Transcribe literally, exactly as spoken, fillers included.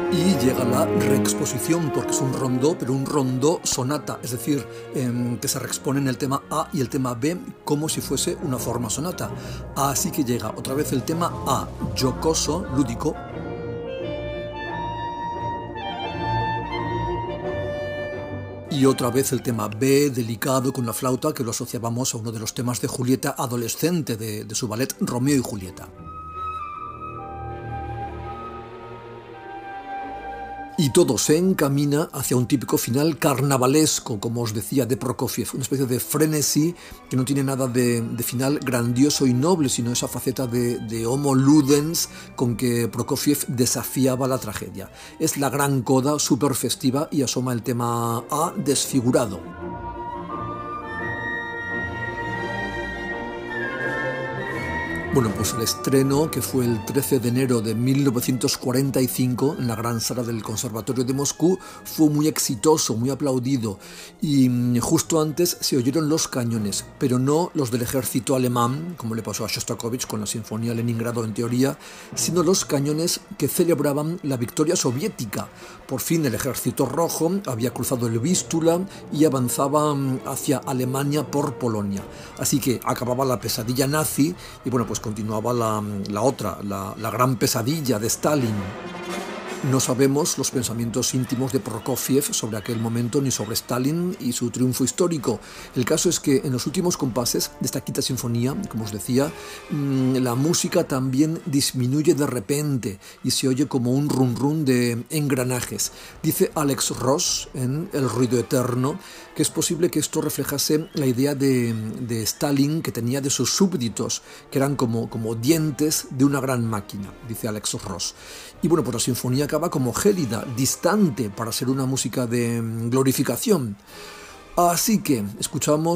Y llega la reexposición, porque es un rondó, pero un rondó sonata, es decir, eh, que se reexponen el tema A y el tema B como si fuese una forma sonata. Así que llega otra vez el tema A, jocoso, lúdico. Y otra vez el tema B, delicado, con la flauta, que lo asociábamos a uno de los temas de Julieta adolescente de, de su ballet Romeo y Julieta. Y todo se encamina hacia un típico final carnavalesco, como os decía, de Prokofiev, una especie de frenesí que no tiene nada de, de final grandioso y noble, sino esa faceta de, de homo ludens con que Prokofiev desafiaba la tragedia. Es la gran coda súper festiva y asoma el tema A desfigurado. Bueno, pues el estreno, que fue el trece de enero de mil novecientos cuarenta y cinco en la gran sala del Conservatorio de Moscú, fue muy exitoso, muy aplaudido, y justo antes se oyeron los cañones, pero no los del ejército alemán, como le pasó a Shostakovich con la Sinfonía Leningrado en teoría, sino los cañones que celebraban la victoria soviética. Por fin el ejército rojo había cruzado el Vístula y avanzaba hacia Alemania por Polonia. Así que acababa la pesadilla nazi y bueno, pues continuaba la, la otra, la, la gran pesadilla de Stalin. No sabemos los pensamientos íntimos de Prokofiev sobre aquel momento ni sobre Stalin y su triunfo histórico. El caso es que en los últimos compases de esta quinta sinfonía, como os decía, la música también disminuye de repente y se oye como un rum rum de engranajes. Dice Alex Ross en El ruido eterno que es posible que esto reflejase la idea de, de Stalin que tenía de sus súbditos, que eran como, como dientes de una gran máquina, dice Alex Ross. Y bueno, pues la sinfonía acaba como gélida, distante para ser una música de glorificación. Así que escuchamos